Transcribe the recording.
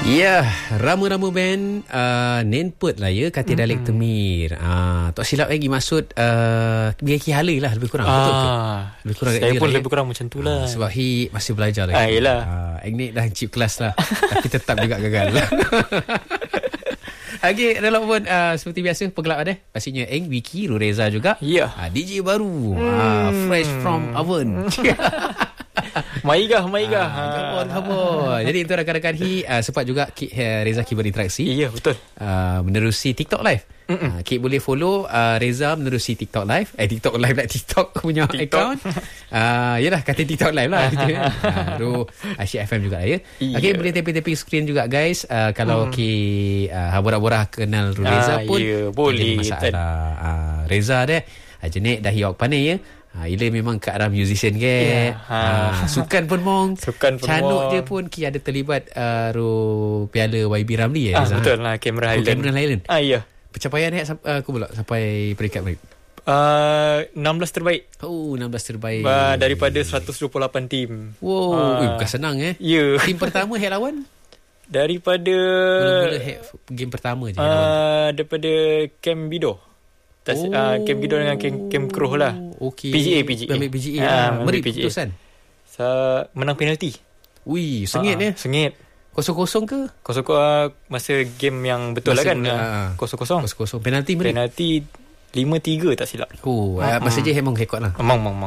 Ya, rama-rama band Nenput lah ya, Kati Dalek Temir. Tak silap lagi maksud Ki Hala lah lebih kurang. Betul ke? Lebih kurang saya pun lebih kurang macam tu lah. Sebab Hi masih belajar lagi. Yelah. Agnik dah chip kelas lah. Tapi tetap juga gagal. Okay, dalam pun seperti biasa pengelak ada. Pastinya Eng, Wiki, Reza juga. Ya. DJ baru. Fresh from oven. Maigah. Come on. Jadi itu rakan-rakan Hi sempat juga Reza Ki berinteraksi. Ya, betul. Menerusi TikTok Live. Ki boleh follow Reza menerusi TikTok Live. TikTok Live lah, TikTok punya account. Yalah, kata TikTok Live lah. Baru Asyik FM juga ya. Okay, boleh tapping screen juga guys. Kalau Ki borak-borak kenal Reza pun boleh. Masalah. Reza deh jenik dah hiok pandai ya. Ila memang ke arah musician ke. Sukan pun mong. Canuk je pun Ki ada terlibat piala YB Ramli ya. Betul lah, Cameron Highland. Ya. Pencapaian ni aku pula sampai peringkat berapa? 16 terbaik. 16 terbaik. Daripada 128 tim. Wow, bukan senang Ya. Tim pertama head lawan? Daripada mula-mula game pertama je. Daripada Camp Bido. Camp Gido dengan Camp Crow lah. Okay. PGA. Ambil PGA. Meri putusan. Menang penalti. Wih, sengit ya. Sengit. 0-0 ke? 0-0 masa game yang betul masa lah kan. 0-0. Penalti meri. Penalti 5-3 tak silap. Masa je memang rekod lah. Memang.